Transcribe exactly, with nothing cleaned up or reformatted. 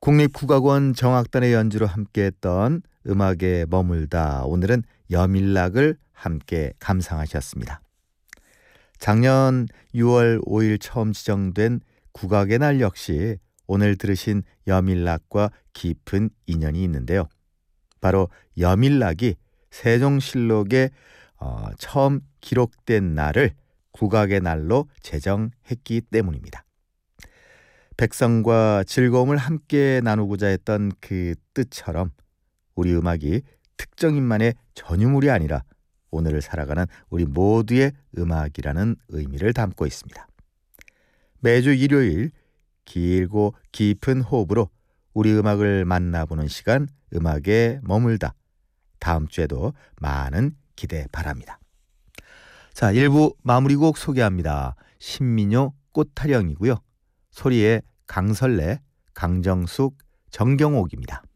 국립국악원 정악단의 연주로 함께했던 음악에 머물다. 오늘은 여밀락을 함께 감상하셨습니다. 작년 유월 오일 처음 지정된 국악의 날 역시 오늘 들으신 여밀락과 깊은 인연이 있는데요. 바로 여밀락이 세종실록에 어, 처음 기록된 날을 국악의 날로 제정했기 때문입니다. 백성과 즐거움을 함께 나누고자 했던 그 뜻처럼 우리 음악이 특정인만의 전유물이 아니라 오늘을 살아가는 우리 모두의 음악이라는 의미를 담고 있습니다. 매주 일요일 길고 깊은 호흡으로 우리 음악을 만나보는 시간, 음악에 머물다. 다음 주에도 많은 기대 바랍니다. 자, 일 부 마무리곡 소개합니다. 신민요 꽃타령이고요. 소리의 강설래, 강정숙, 정경옥입니다.